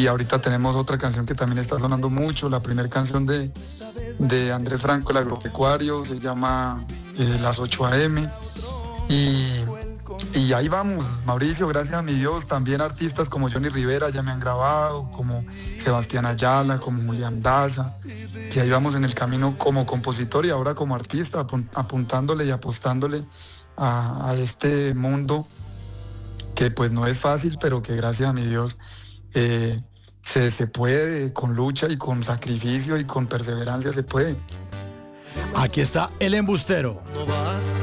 Y ahorita tenemos otra canción que también está sonando mucho, la primera canción de Andrés Franco, el agropecuario, se llama Las 8 AM. Y ahí vamos, Mauricio, gracias a mi Dios, también artistas como Johnny Rivera ya me han grabado, como Sebastián Ayala, como Julián Daza, que ahí vamos en el camino como compositor y ahora como artista, apuntándole y apostándole a este mundo que pues no es fácil, pero que gracias a mi Dios eh, se puede, con lucha y con sacrificio y con perseverancia se puede. Aquí está El Embustero.